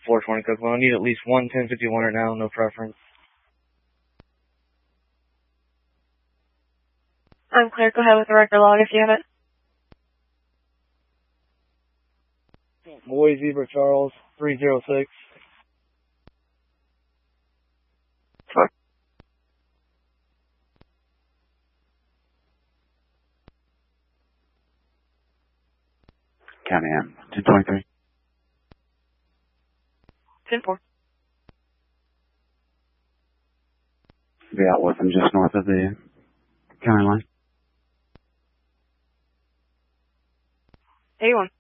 420 Cookville. I need at least one 1051 right now, no preference. I'm clear. Go ahead with the record log if you have it. Boy Zebra Charles, 306. Sure. County M, 223. 10-4. Be out with them just north of the county line. 81.